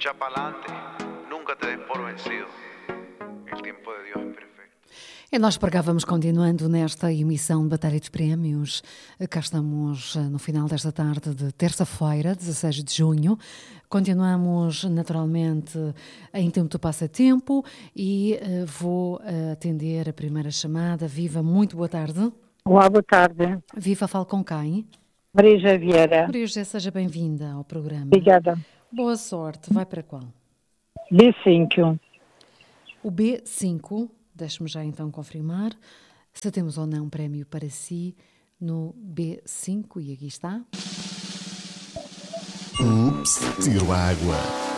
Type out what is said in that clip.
Echa pa'lante, nunca te des por vencido. El tiempo de Dios es perfecto. E nós vamos continuando nesta emissão de Batalha de Prémios. Cá estamos no final desta tarde de terça-feira, 16 de junho. Continuamos naturalmente em Tempo do Passatempo e vou atender a primeira chamada. Viva, muito boa tarde. Olá, boa tarde. Viva, falo com quem? Maria José Vieira. Maria José, seja bem-vinda ao programa. Obrigada. Boa sorte. Vai para qual? B5. O B5, deixe-me já então confirmar se temos ou não prémio para si no B5, e aqui está. Ups, tiro água.